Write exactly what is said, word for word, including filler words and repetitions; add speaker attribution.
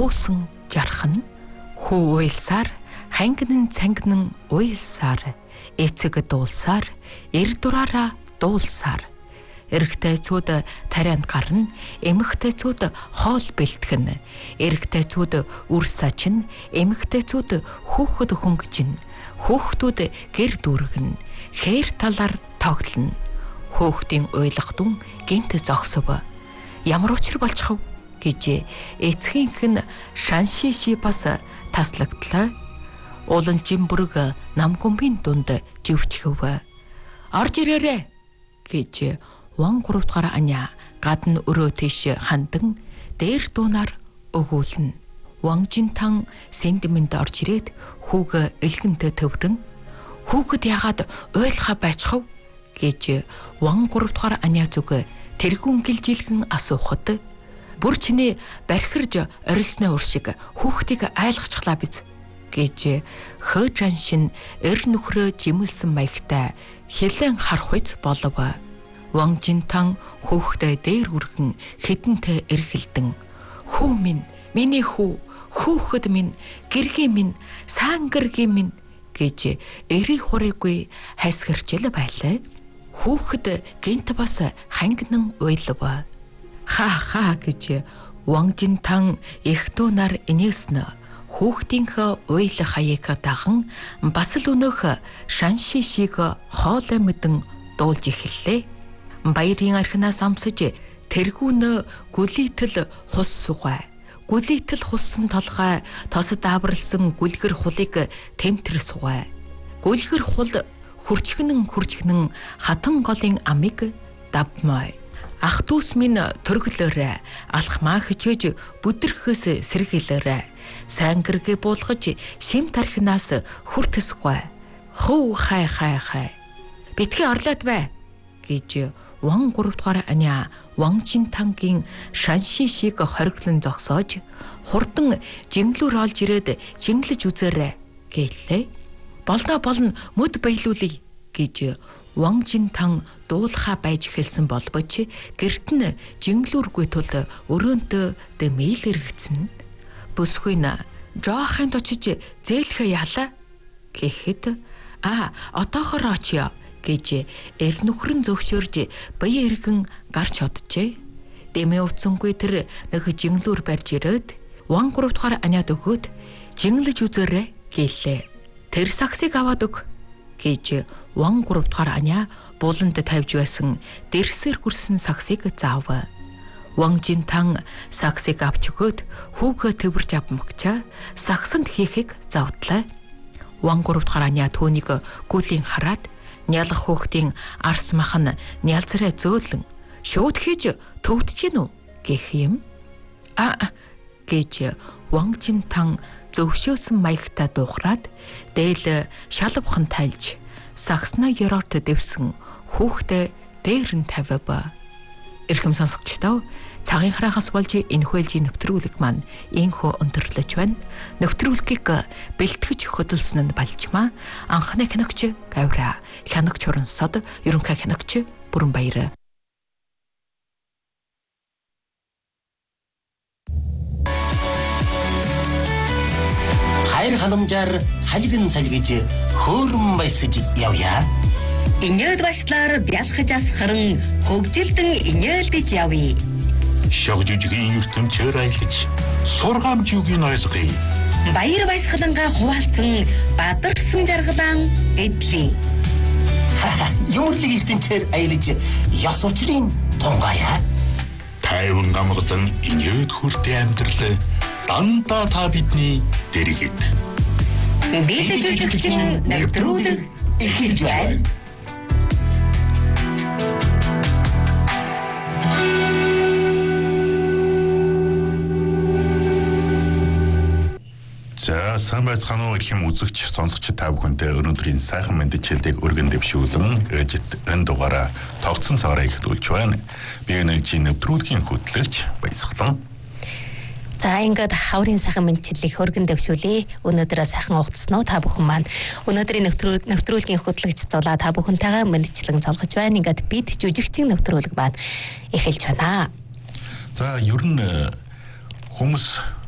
Speaker 1: дуусан жархан хүү уйлсаар хангин цангин уйлсаар эцэг дуулсаар эр дураараа дуулсаар эрэгтэйцүүд тарианд гарна, эмэгтэйцүүд хоол бэлтгэн, эрэгтэйцүүд үр сачин, эмэгтэйцүүд хүүхэд хөнгөжин, хүүхдүүд гэр дүүргэн, хээр талаар тоглоно. Хүүхдийн уйлгадун гинт зогсов. Ямар учир болчихв гэж эцгийнх нь шаншиши бас таслагдлаа. Уланчин бүрэг намгүмбийн дунд живчхэв. Орж ирээрэй гэж Ван гурав дахь аня гадна өрөө тийш хандан дээр дуунаар өгүүлнэ. Ван Жинтан сэндэмэнд орж ирээд хүүг элгэнтэй төврөн хүүхэд яагаад уйлхаа байцхав гэж Ван гурав дахь аня зүг тэргүүн гэлжилгэн асуухад бүр чиний бархирж орилсны уршиг хүүхдийг айлгачглаа биз гэж хөөжан шин эр нөхрөө жимэлсэн маягтай хэлэн харах үз болов. Ван Жинтан хүүхдээ дээр үргэн хэдэнтэй эргэлдэн хүү минь, миний хүү, хүүхэд минь, гэргийн минь, саангэргийн минь гэж эри хураагүй хайсгарчил байлаа. Хүүхэд гинт бас хангинан уйлав. Ха ха гэж Ван Жинтан их дуунаар инээснэ. Хүүхдийнхээ уйлах хаяг даган бас л өнөөх шаншишиг хоолой мэдэн дуулж эхэллээ. Баярын архинаас амсаж тэргүүн гүлийтэл хус сугай. Гүлийтэл хуссан толгой тос дааварлсан гүлгэр хулыг тэмтэр сугай. Гүлгэр хул хурчгнэн хурчгнэн хатан голын амиг давмай. Ах дүүс минь төрглөөрэ алхмаа хичээж бүдэрхээс сэргийлээрэ. Сайн гэргээ буулгаж шим тархинаас хүртэсгүй. Хөө хай хай хай. Битгий орлоод бай гэж Ван гурав дахь аня Ван Жинтангийн шаншишиг хориглон зогсоож хурдан жинглүүр олж ирээд жинглэж үзээрэй гэлээ. Болно болно мөд баялуулъя гэж Ван Жинтан дуулахаа байж эхэлсэн болбоч гэрт нь жинглүүргүй тул өрөөнтөө дэмэл эргэцэн. Бүсгүйн жоохынд очиж зээлхэ яалаа гэхэд а отоохоор очиё гэж эр нөхрөн зөвшөөрж бие эргэн гарч оджээ. Дэмээ уцсангүй тэр нэг жинглүүр барьж ирээд Ван гурав дахь аниад өгөөд жинглэж үзээрэй гэлээ. Тэр саксыг аваад өг гэж Ван гурав дахь аниа буланд тавьж байсан дэрсээр хүрсэн саксыг заав. Ван Жинтан саксыг авч өгөөд хүүгээ төвөрж авмагчаа саксанд хийхийг завдлаа. Ван гурав дахь аниа түүнийг гүлийн хараад нялх хүүхдийн арс мах нь нялзраа зөөлөн шууд хийж төвдөж гинүү гэх юм. А гэж Ван Жинтан зөвшөөсөн маягтай дуухраад дээл шалбхан тайлж саксна ёроорт дэвсэн хүүхдээ дээр нь тавив. Эрхэм сонсогчдоо цагийн хараахаас болж энэхүү ээлжийн нэвтрүүлэг маань инхүү өндөрлөж байна. Нэвтрүүлгийг бэлтгэж хөдөлсөн нь Балжмаа, анхны хянагч Гавра, хянагч Хурансод, ерөнхий хянагч Бүрэнбаяр.
Speaker 2: Хайр халамжаар халигн салгиж хөөрөн баясаж явъя.
Speaker 3: Инээд башлаар бялхаж асхаран хөвжилдэн инээлдэж явъя.
Speaker 4: Шог жүжигийн ертөнцөөр аялаж сургамж юуг нь ойлгоё.
Speaker 3: Баяр баясгалангаа хуваалцсан бадарсан жаргалан эдлээ.
Speaker 2: Юмрлыг ертөнцөөр аялаж ёс урчлын тунгая.
Speaker 4: Тайван гамгазан инээд хүртэ амьдрал дандаа та бидний дэргэд.
Speaker 3: Бид жүжигчин нэвтрүүлэг эхэлж байна.
Speaker 4: За сайн байцгаана уу ихэм үзэгч сонсогч та бүхэндээ өнөөдрийн сайхан мэдээллийг өргөн дэвшүүлэн ээжит энэ дугаараа тогтсон цагаараа эхлүүлж байна. Би энэжийн нэвтрүүлгийн хөтлөгч Баясгалан.
Speaker 5: За ингээд хаврын сайхан мэдээллийг өргөн дэвшүүлье. Өнөөдрөө сайхан угтсан уу та бүхэн маань. Өнөөдрийн нэвтрүүлгийн хөтлөгч зулаа та бүхэнтэйгээ мэдчлэн цолгож байна. Ингээд бид жүжигчин нэвтрүүлэг маань эхэлж байна.
Speaker 4: За ер нь хүмүүс